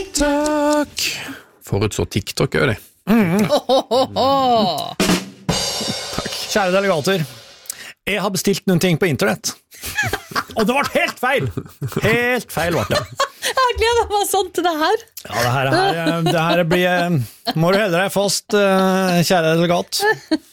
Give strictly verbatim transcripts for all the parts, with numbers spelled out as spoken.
Takk. Forut så TikTok gjør det. Mm. Oh, oh, oh, oh. Takk. Kjære delegater, jeg har bestilt noen ting på internett. Og det var helt feil. Helt feil var det. Jeg gleder meg sånn til det her. Ja, det her, her, det her blir... Må du helle deg fast, kjære delegat.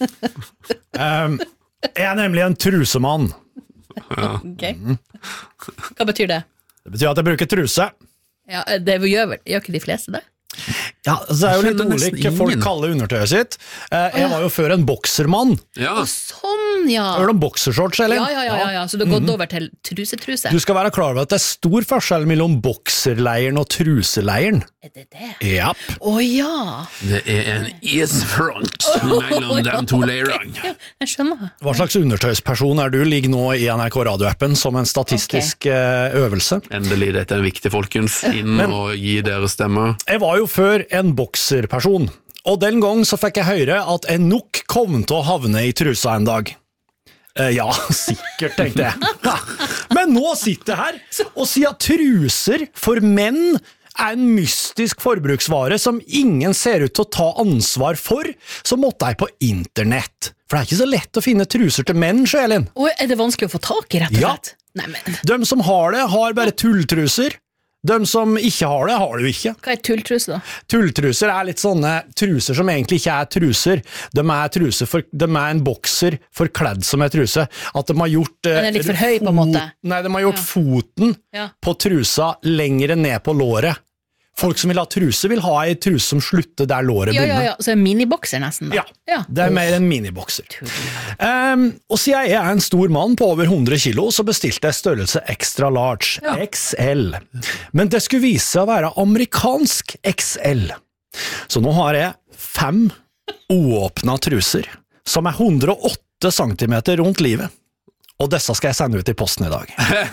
Um, jeg er nemlig en trusemann. Ja. Ok. Hva betyr det? Det betyr at jeg bruker truse. Ja, det gjør, vel, gjør ikke de fleste det? Ja, så er jo litt skjønner nesten olik folk ingen. kaller undertøyet sitt. Jeg var jo før en boksermann. Ja. Sånn, ja. Hører du om boksershorts, eller? Ja, ja, ja, ja, ja. Så du har gått over til trusetruse. Du skal være klar over at det er stor forskjell mellom bokserleiren og truseleiren. Er det det? Ja. Å ja. Det er en isfront mellom de to leirene. Jeg skjønner. Hva slags undertøysperson er du? Ligger nå i N R K radioappen som en statistisk okay. øvelse. Endelig, dette er viktig, folkens. Inn Men, og gi dere stemmer. Jeg var jo før en bokserperson, og den gang så fikk jeg høre at jeg nok kom til å havne i trusa en dag. Eh, ja, sikkert, tenkte jeg. Ja. Men nå sitter jeg her og sier at truser for menn er en mystisk forbruksvare som ingen ser ut til å ta ansvar for, så måtte jeg på internett. For det er ikke så lett å finne truser til menn, Sjølin. Og er det vanskelig å få tak i, rett og Ja. slett? Nei, men... De som har det, har bare tulltruser. De som ikke har det, har det jo ikke. Hva er tulltruse da? Tulltruser er litt sånne truser som egentlig ikke er truser. De er, truser for, de er en bokser forkledd som en truse. At de har gjort... Den er litt for høy på en måte. Nei, de har gjort Ja. foten Ja. på trusa lengre ned på låret. Folk som vil ha truse, vil ha en truse som slutter der låret Ja, ja, begynner. ja. Så en minibokser nesten da. Ja, Ja. det er mer en minibokser. Um, og siden jeg er en stor mann på over hundre kilo, så bestilte jeg størrelse extra large, Ja. X L. Men det skulle vise seg å være amerikansk X L. Så nå har jeg fem uåpna truser, som er hundre og åtte centimeter rundt livet. Og disse skal jeg sende ut i posten i dag.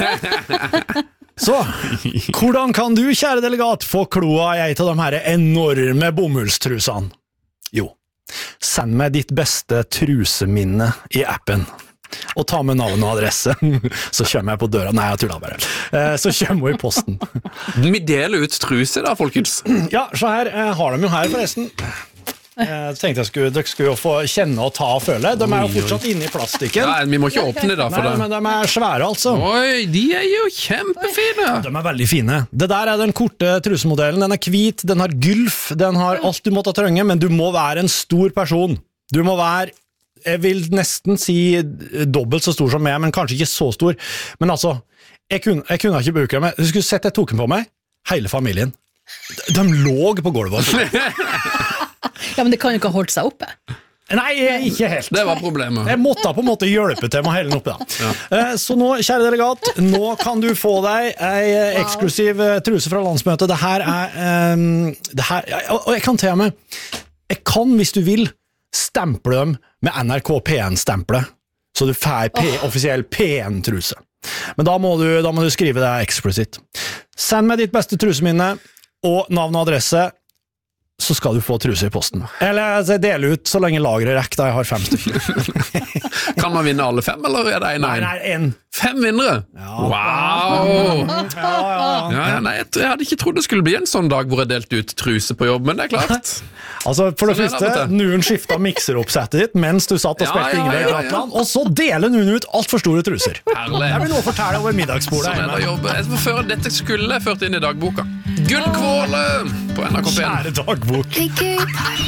Så, hvordan kan du, kjære delegat, få kloa i ei av de her enorme bomullstrusene? Jo, send meg ditt beste truseminne i appen. Og ta med navn og adresse, så kommer jeg på døra. Nei, jeg tuller bare. Eh, Så kommer hun i posten. Vi deler ut truse da, folkens. Ja, så her eh, har de jo her forresten. Jeg tenkte jeg skulle, dere skulle jo få kjenne og ta og føle. De er jo fortsatt inne i plastikken. Ja, vi må ikke åpne det da for Nei, det. men de er svære altså. Oi, de er jo kjempefine. De er veldig fine. Det der er den korte trusemodellen. Den er hvit, den har gylf, den har alt du måtte trenge, men du må være en stor person. Du må være, jeg vil nesten si dobbelt så stor som meg, men kanskje ikke så stor. Men altså, jeg kunne, jeg kunne ikke bruke dem. Du skulle sett jeg tok den på meg. Hele familien. De, de lå på gulvet. Ja, men det kan jo ikke ha holdt seg oppe. Nei, ikke helt. Det var problemet. Jeg måtte på en måte hjelpe til med å helle den oppe da. Ja. Så nå, kjære delegat, nå kan du få deg en eksklusiv truse fra landsmøtet. Det her er, um, det her, og jeg kan til meg, jeg kan, hvis du vil, stemple dem med N R K P N-stempelet, så du får P, oh. offisiell P N-truse. Men da må, du, da må du skrive det eksplisitt. Send meg ditt beste truseminne, og navn og adresse, så skal du få truse i posten. Eller altså, dele ut så lenge lageret rekker, da jeg har fem stykker. Kan man vinne alle fem, eller er det en? Nei, nei, en. Fem vinnere? Ja. Wow! Ja, ja. Ja, ja, nei, jeg, jeg hadde ikke trodd det skulle bli en sånn dag hvor jeg delte ut truse på jobb, men det er klart. Altså, for det Sånn er det første, av og til. noen skiftet mikseroppsettet ditt mens du satt og Ja, spilte ja, Ingrid ja, ja. Gratland, og så deler noen ut alt for store truser. Herlig. Jeg vil nå fortelle over middagsbordet Sånn er det å hjemme. jobbe. Jeg får føre, dette skulle jeg ført inn i dagboka. Gullkvåle på N R K P N. Kjære dagbok.